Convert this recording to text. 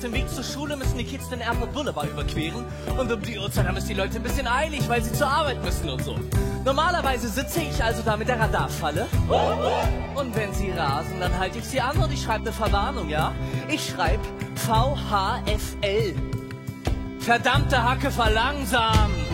dem Weg zur Schule müssen die Kids den Airport Boulevard überqueren. Und um die Uhrzeit haben es die Leute ein bisschen eilig, weil sie zur Arbeit müssen und so. Normalerweise sitze ich also da mit der Radarfalle. Und wenn sie rasen, dann halte ich sie an und ich schreibe eine Verwarnung, ja? Ich schreibe VHFL. Verdammte Hacke, verlangsamen!